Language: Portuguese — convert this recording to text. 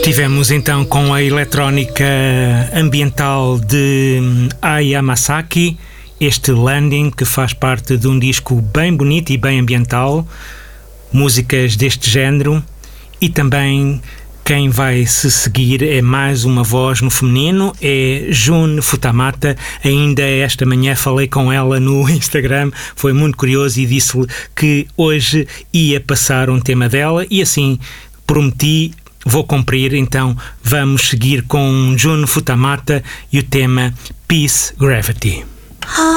Tivemos então com a eletrónica ambiental de Ai Yamasaki, este Landing, que faz parte de um disco bem bonito e bem ambiental, músicas deste género. E também quem vai se seguir é mais uma voz no feminino, é Jun Futamata. Ainda esta manhã falei com ela no Instagram, foi muito curioso, e disse-lhe que hoje ia passar um tema dela, e assim prometi, vou cumprir. Então vamos seguir com Jun Futamata e o tema Peace Gravity.